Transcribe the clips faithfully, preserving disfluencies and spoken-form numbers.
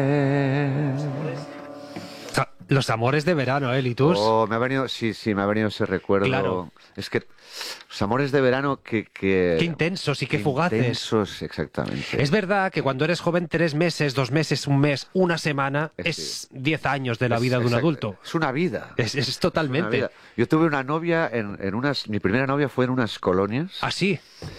Los amores de verano, ¿eh, Litus? Oh, me ha venido, sí, sí, me ha venido ese recuerdo. Claro. Es que los amores de verano que... que Qué intensos y qué, qué fugaces. Intensos, exactamente. Es verdad que cuando eres joven, tres meses, dos meses, un mes, una semana, Es- es diez años de la Es- vida de un exacto. adulto. Es una vida. Es, es Es una totalmente. vida. Yo tuve una novia en, en unas... Mi primera novia fue en unas colonias. Así.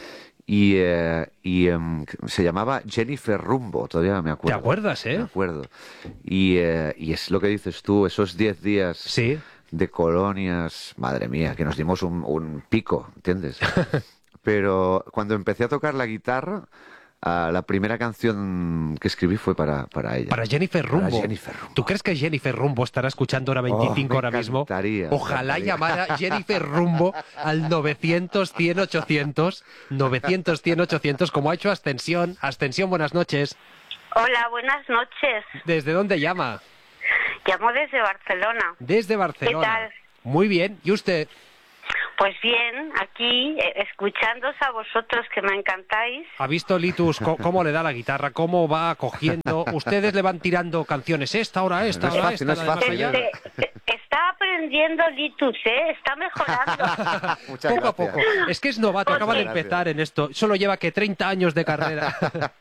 Y, eh, y em, se llamaba Jennifer Rumbo, todavía me acuerdo. ¿Te acuerdas, eh? Me acuerdo. Y, eh, y es lo que dices tú, esos diez días Sí. de colonias, madre mía, que nos dimos un, un pico, ¿entiendes? Pero cuando empecé a tocar la guitarra, ah, la primera canción que escribí fue para, para ella. Para Jennifer Para Rumbo. Jennifer Rumbo. ¿Tú crees que Jennifer Rumbo estará escuchando hora veinticinco me ahora mismo? encantaría, Ojalá me encantaría. llamara Jennifer Rumbo al novecientos, cien, ochocientos, novecientos, cien, ochocientos, como ha hecho Ascensión. Ascensión, buenas noches. Hola, buenas noches. ¿Desde dónde llama? Llamo desde Barcelona. Desde Barcelona. ¿Qué tal? Muy bien. ¿Y usted? Pues bien, aquí eh, escuchándoos a vosotros que me encantáis. ¿Ha visto, Litus, co- cómo le da la guitarra? ¿Cómo va cogiendo? Ustedes le van tirando canciones esta, ahora esta, No es ahora fácil, esta, no es la de más fácil, allá. ¿eh? Este, eh, está aprendiendo Litus, ¿eh? Está mejorando. Muchas Poco a gracias. poco. Es que es novato, acaba de Gracias. empezar en esto. Solo lleva que treinta años de carrera.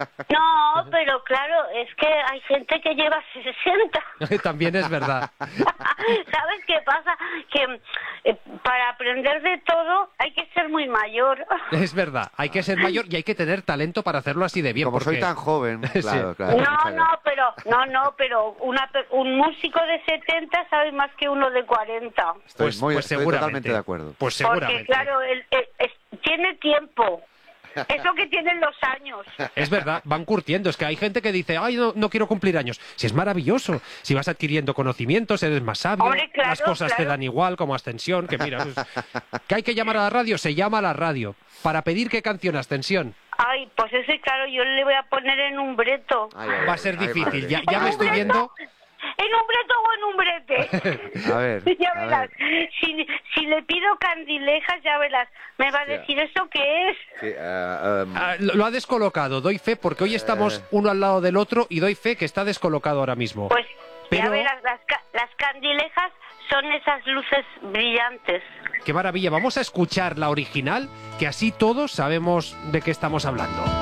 No, pero claro, es que hay gente que lleva sesenta. También es verdad. ¿Sabes qué pasa? Que eh, para aprender de todo hay que ser muy mayor. Es verdad. Hay que ser mayor y hay que tener talento para hacerlo así de bien. Como soy porque- tan joven, Sí. claro, claro. No, muchas no, pero no, no, pero una, pe- un músico de setenta sabe más que uno de cuarenta. Estoy, Pues, muy, pues estoy seguramente. totalmente de acuerdo. Pues Porque seguramente. claro, él, él- es- tiene tiempo. Es lo que tienen los años. Es verdad, van curtiendo. Es que hay gente que dice, ay, no, no quiero cumplir años. Si es maravilloso. Si vas adquiriendo conocimientos, eres más sabio. Hombre, claro, las cosas te claro. dan igual, como Ascensión. Que mira, pues, que hay que llamar a la radio, se llama a la radio. Para pedir qué canción, Ascensión. Ay, pues eso, claro, yo le voy a poner en un breto. Ay, ay, Va a ay, ser ay, difícil. madre. Ya, ya ¿En me un estoy breto? viendo. ¿En un breto o en un brete? A ver, Ya a verás. ver. Si, si le pido candilejas, ya verás. Me va a Hostia. decir, ¿eso qué es? Sí, ah, um, Ah, lo lo ha descolocado, doy fe, porque hoy estamos Eh. uno al lado del otro y doy fe que está descolocado ahora mismo. Pues ya Pero- verás, las, ca- las candilejas son esas luces brillantes. Qué maravilla. Vamos a escuchar la original, que así todos sabemos de qué estamos hablando.